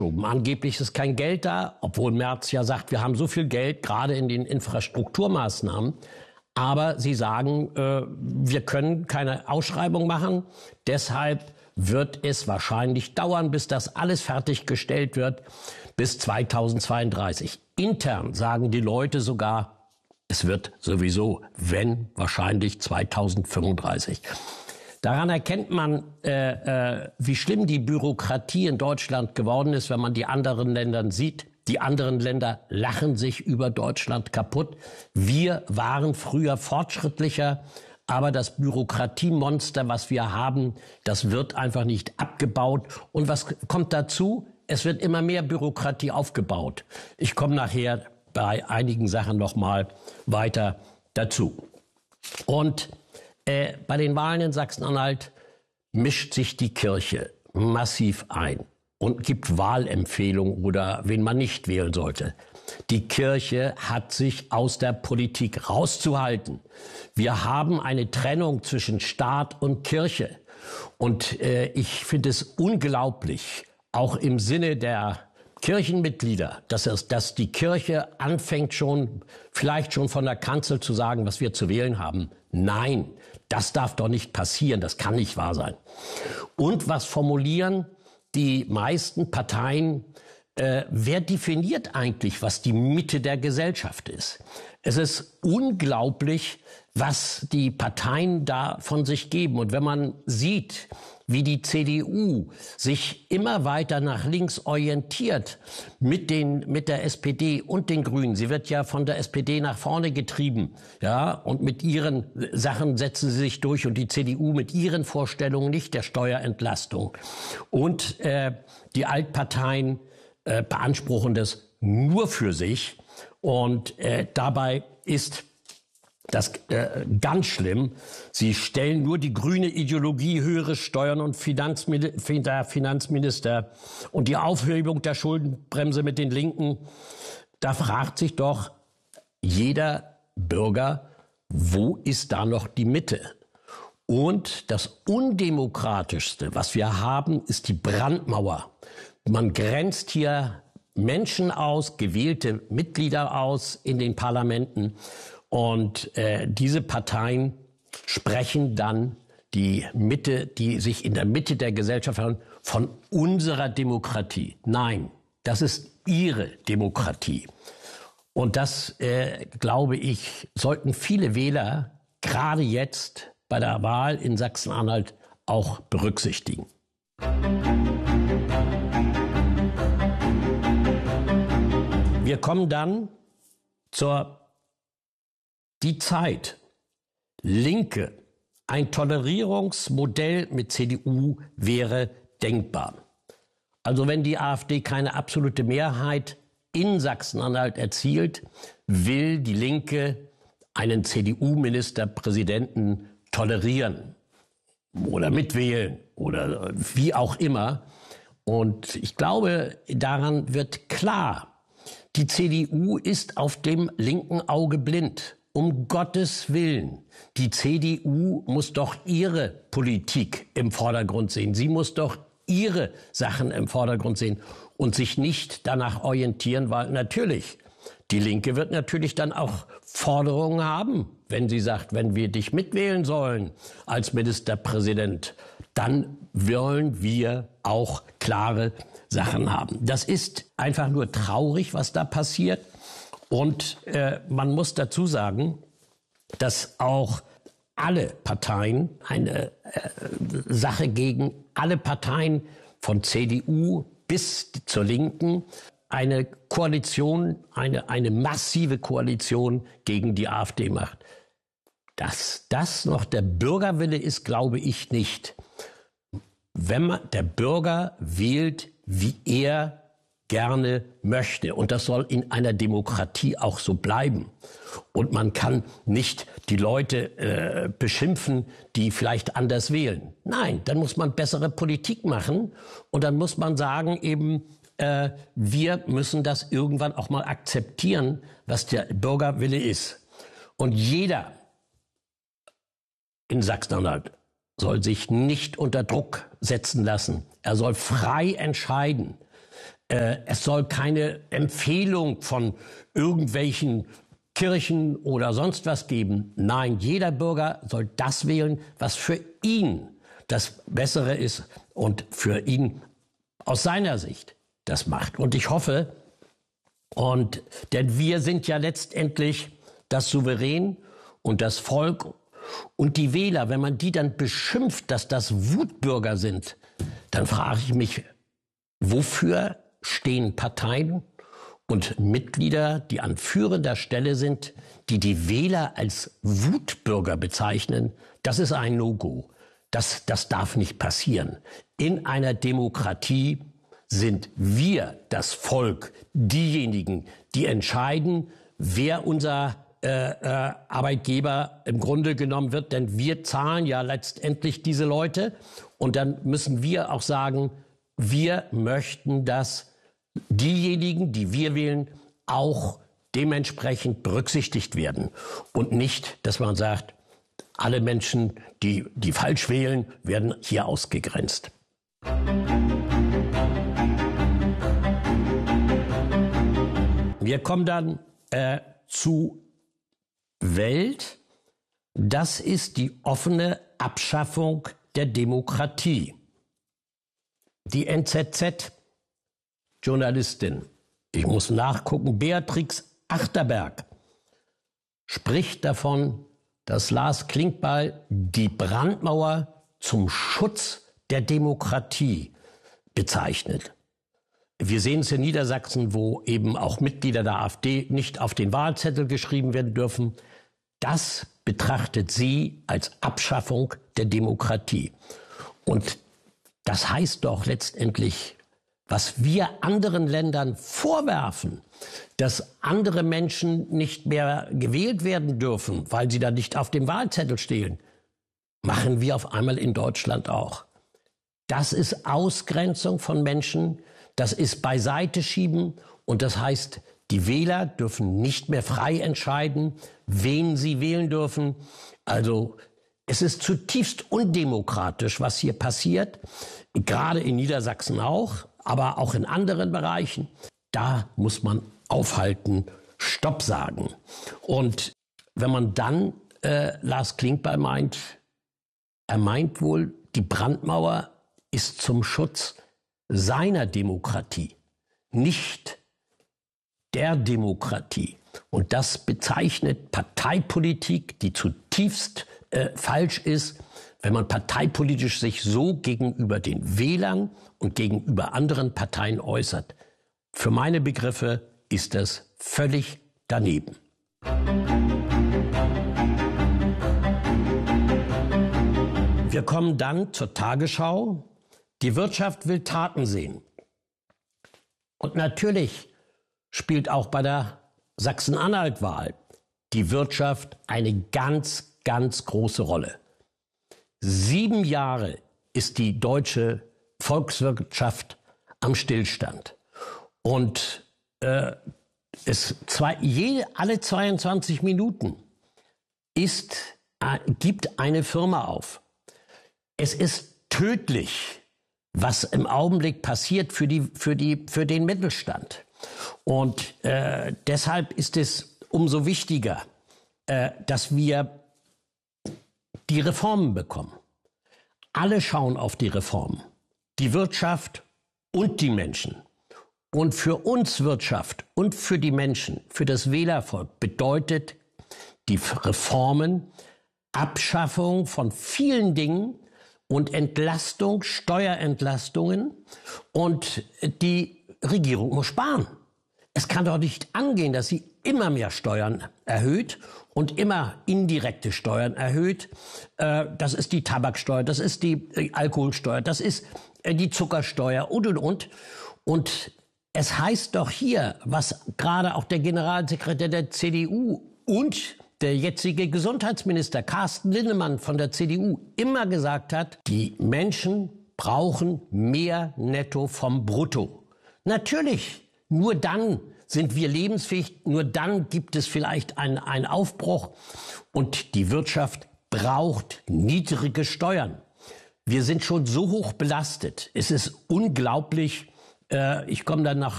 Angeblich ist kein Geld da, obwohl Merz ja sagt, wir haben so viel Geld, gerade in den Infrastrukturmaßnahmen. Aber sie sagen, wir können keine Ausschreibung machen. Deshalb wird es wahrscheinlich dauern, bis das alles fertiggestellt wird, bis 2032. Intern sagen die Leute sogar, es wird sowieso, wenn, wahrscheinlich 2035. Daran erkennt man, wie schlimm die Bürokratie in Deutschland geworden ist, wenn man die anderen Länder sieht. Die anderen Länder lachen sich über Deutschland kaputt. Wir waren früher fortschrittlicher, aber das Bürokratiemonster, was wir haben, das wird einfach nicht abgebaut. Und was kommt dazu? Es wird immer mehr Bürokratie aufgebaut. Ich komme nachher bei einigen Sachen noch mal weiter dazu. Und bei den Wahlen in Sachsen-Anhalt mischt sich die Kirche massiv ein und gibt Wahlempfehlungen oder wen man nicht wählen sollte. Die Kirche hat sich aus der Politik rauszuhalten. Wir haben eine Trennung zwischen Staat und Kirche. Und ich finde es unglaublich, auch im Sinne der Kirchenmitglieder, dass die Kirche anfängt vielleicht schon von der Kanzel zu sagen, was wir zu wählen haben. Nein, das darf doch nicht passieren, das kann nicht wahr sein. Und was formulieren die meisten Parteien? Wer definiert eigentlich, was die Mitte der Gesellschaft ist? Es ist unglaublich, was die Parteien da von sich geben. Und wenn man sieht, wie die CDU sich immer weiter nach links orientiert mit der SPD und den Grünen. Sie wird ja von der SPD nach vorne getrieben, ja, und mit ihren Sachen setzen sie sich durch und die CDU mit ihren Vorstellungen nicht der Steuerentlastung. Und die Altparteien beanspruchen das nur für sich und dabei ist das ganz schlimm. Sie stellen nur die grüne Ideologie, höhere Steuern und Finanzminister und die Aufhebung der Schuldenbremse mit den Linken. Da fragt sich doch jeder Bürger, wo ist da noch die Mitte? Und das Undemokratischste, was wir haben, ist die Brandmauer. Man grenzt hier Menschen aus, gewählte Mitglieder aus in den Parlamenten. Und diese Parteien sprechen dann die Mitte, die sich in der Mitte der Gesellschaft haben, von unserer Demokratie. Nein, das ist ihre Demokratie. Und das, glaube ich, sollten viele Wähler gerade jetzt bei der Wahl in Sachsen-Anhalt auch berücksichtigen. Wir kommen dann zur die Zeit. Linke. Ein Tolerierungsmodell mit CDU wäre denkbar. Also wenn die AfD keine absolute Mehrheit in Sachsen-Anhalt erzielt, will die Linke einen CDU-Ministerpräsidenten tolerieren oder mitwählen oder wie auch immer. Und ich glaube, daran wird klar, die CDU ist auf dem linken Auge blind. Um Gottes Willen, die CDU muss doch ihre Politik im Vordergrund sehen. Sie muss doch ihre Sachen im Vordergrund sehen und sich nicht danach orientieren, weil natürlich, die Linke wird natürlich dann auch Forderungen haben, wenn sie sagt, wenn wir dich mitwählen sollen als Ministerpräsident, dann wollen wir auch klare Sachen haben. Das ist einfach nur traurig, was da passiert. Und man muss dazu sagen, dass auch alle Parteien, eine Sache gegen alle Parteien von CDU bis zur Linken, eine Koalition, eine massive Koalition gegen die AfD macht. Dass das noch der Bürgerwille ist, glaube ich nicht. Wenn der Bürger wählt, wie er gerne möchte. Und das soll in einer Demokratie auch so bleiben. Und man kann nicht die Leute beschimpfen, die vielleicht anders wählen. Nein, dann muss man bessere Politik machen. Und dann muss man sagen eben, wir müssen das irgendwann auch mal akzeptieren, was der Bürgerwille ist. Und jeder in Sachsen-Anhalt soll sich nicht unter Druck setzen lassen. Er soll frei entscheiden. Es soll keine Empfehlung von irgendwelchen Kirchen oder sonst was geben. Nein, jeder Bürger soll das wählen, was für ihn das Bessere ist und für ihn aus seiner Sicht das macht. Und ich hoffe, denn wir sind ja letztendlich das Souverän und das Volk und die Wähler. Wenn man die dann beschimpft, dass das Wutbürger sind, dann frage ich mich, wofür stehen Parteien und Mitglieder, die an führender Stelle sind, die die Wähler als Wutbürger bezeichnen? Das ist ein No-Go. Das darf nicht passieren. In einer Demokratie sind wir, das Volk, diejenigen, die entscheiden, wer unser Arbeitgeber im Grunde genommen wird. Denn wir zahlen ja letztendlich diese Leute. Und dann müssen wir auch sagen, wir möchten, dass diejenigen, die wir wählen, auch dementsprechend berücksichtigt werden. Und nicht, dass man sagt, alle Menschen, die falsch wählen, werden hier ausgegrenzt. Wir kommen dann zu Welt. Das ist die offene Abschaffung der Demokratie. Die NZZ-Journalistin, ich muss nachgucken, Beatrix Achterberg, spricht davon, dass Lars Klingbeil die Brandmauer zum Schutz der Demokratie bezeichnet. Wir sehen es in Niedersachsen, wo eben auch Mitglieder der AfD nicht auf den Wahlzettel geschrieben werden dürfen. Das betrachtet sie als Abschaffung der Demokratie. Und das heißt doch letztendlich, was wir anderen Ländern vorwerfen, dass andere Menschen nicht mehr gewählt werden dürfen, weil sie da nicht auf dem Wahlzettel stehen, machen wir auf einmal in Deutschland auch. Das ist Ausgrenzung von Menschen, das ist Beiseite schieben und das heißt, die Wähler dürfen nicht mehr frei entscheiden, wen sie wählen dürfen. Also es ist zutiefst undemokratisch, was hier passiert, gerade in Niedersachsen auch, aber auch in anderen Bereichen. Da muss man aufhalten, Stopp sagen. Und wenn man dann Lars Klingbeil meint, er meint wohl, die Brandmauer ist zum Schutz seiner Demokratie, nicht der Demokratie. Und das bezeichnet Parteipolitik, die zutiefst falsch ist, wenn man parteipolitisch sich so gegenüber den Wählern und gegenüber anderen Parteien äußert. Für meine Begriffe ist das völlig daneben. Wir kommen dann zur Tagesschau. Die Wirtschaft will Taten sehen. Und natürlich spielt auch bei der Sachsen-Anhalt-Wahl die Wirtschaft eine ganz, ganz große Rolle. 7 Jahre ist die deutsche Volkswirtschaft am Stillstand. Und alle 22 Minuten gibt eine Firma auf. Es ist tödlich, was im Augenblick passiert für den Mittelstand. Und deshalb ist es umso wichtiger, dass wir die Reformen bekommen. Alle schauen auf die Reformen. Die Wirtschaft und die Menschen. Und für uns Wirtschaft und für die Menschen, für das Wählervolk bedeutet die Reformen Abschaffung von vielen Dingen und Entlastung, Steuerentlastungen. Und die Regierung muss sparen. Es kann doch nicht angehen, dass sie immer mehr Steuern erhöht und immer indirekte Steuern erhöht. Das ist die Tabaksteuer, das ist die Alkoholsteuer, das ist die Zuckersteuer und. Und es heißt doch hier, was gerade auch der Generalsekretär der CDU und der jetzige Gesundheitsminister Carsten Linnemann von der CDU immer gesagt hat, die Menschen brauchen mehr Netto vom Brutto. Natürlich, nur dann sind wir lebensfähig, nur dann gibt es vielleicht einen Aufbruch. Und die Wirtschaft braucht niedrige Steuern. Wir sind schon so hoch belastet. Es ist unglaublich, Ich komme dann nach